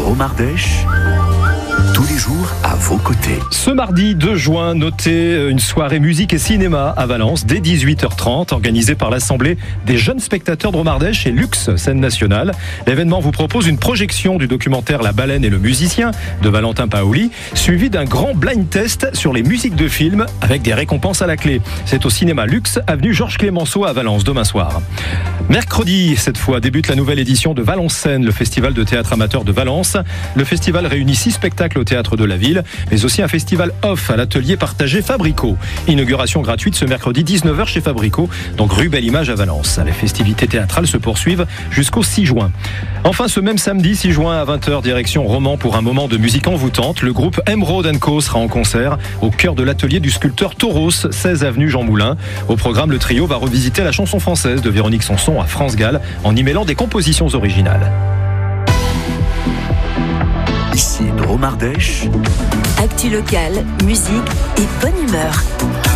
Drôme Ardèche, tous les jours à vos côtés. Ce mardi 2 juin, notez une soirée musique et cinéma à Valence dès 18h30, organisée par l'Assemblée des jeunes spectateurs Drôme Ardèche et Luxe Scène Nationale. L'événement vous propose une projection du documentaire La baleine et le musicien de Valentin Paoli, suivi d'un grand blind test sur les musiques de films avec des récompenses à la clé. C'est au cinéma Luxe, avenue Georges Clémenceau à Valence, demain soir. Mercredi, cette fois, débute la nouvelle édition de Valence Scène, le festival de théâtre amateur de Valence. Le festival réunit 6 spectacles au théâtre de la ville, mais aussi un festival off à l'atelier partagé Fabrico. Inauguration gratuite ce mercredi 19h chez Fabrico, donc rue Belle Image à Valence. Les festivités théâtrales se poursuivent jusqu'au 6 juin. Enfin, ce même samedi 6 juin à 20h, direction Romans pour un moment de musique envoûtante. Le groupe Emerald & Co sera en concert au cœur de l'atelier du sculpteur Tauros, 16 avenue Jean Moulin. Au programme, le trio va revisiter la chanson française de Véronique Sanson à France Gall en y mêlant des compositions originales. Ici Drôme Ardèche. Actu locale, musique et bonne humeur.